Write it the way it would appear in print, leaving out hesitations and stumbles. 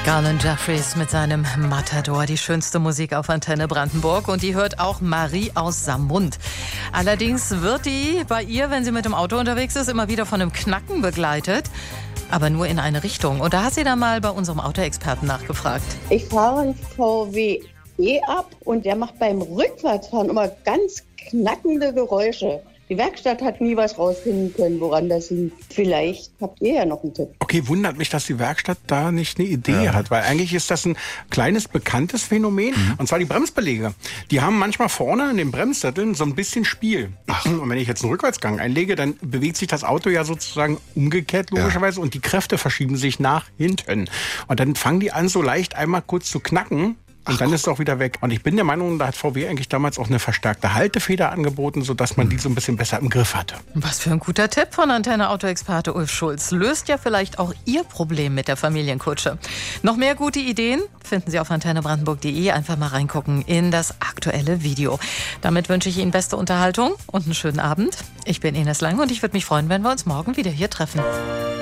Garland Jeffries mit seinem Matador, die schönste Musik auf Antenne Brandenburg. Und die hört auch Marie aus Saarmund. Allerdings wird die bei ihr, wenn sie mit dem Auto unterwegs ist, immer wieder von einem Knacken begleitet. Aber nur in eine Richtung. Und da hat sie dann mal bei unserem Autoexperten nachgefragt. Ich fahre einen VW ab und der macht beim Rückwärtsfahren immer ganz knackende Geräusche. Die Werkstatt hat nie was rausfinden können, woran das liegt. Vielleicht habt ihr ja noch einen Tipp. Okay, wundert mich, dass die Werkstatt da nicht eine Idee hat, weil eigentlich ist das ein kleines, bekanntes Phänomen. Und zwar die Bremsbeläge. Die haben manchmal vorne in den Bremssätteln so ein bisschen Spiel. Und wenn ich jetzt einen Rückwärtsgang einlege, dann bewegt sich das Auto ja sozusagen umgekehrt, logischerweise, und die Kräfte verschieben sich nach hinten. Und dann fangen die an, so leicht einmal kurz zu knacken. Und dann ist es auch wieder weg. Und ich bin der Meinung, da hat VW eigentlich damals auch eine verstärkte Haltefeder angeboten, sodass man die so ein bisschen besser im Griff hatte. Was für ein guter Tipp von Antenne-Autoexperte Ulf Schulz. Löst ja vielleicht auch Ihr Problem mit der Familienkutsche. Noch mehr gute Ideen finden Sie auf antennebrandenburg.de. Einfach mal reingucken in das aktuelle Video. Damit wünsche ich Ihnen beste Unterhaltung und einen schönen Abend. Ich bin Ines Lang und ich würde mich freuen, wenn wir uns morgen wieder hier treffen.